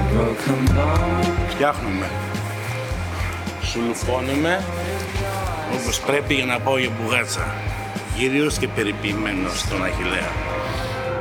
Φτιάχνουμε. Σουλουφώνουμε όπως πρέπει για να πάω για μπουγάτσα. Γύριος και περιποιημένος στον Αχιλλέα.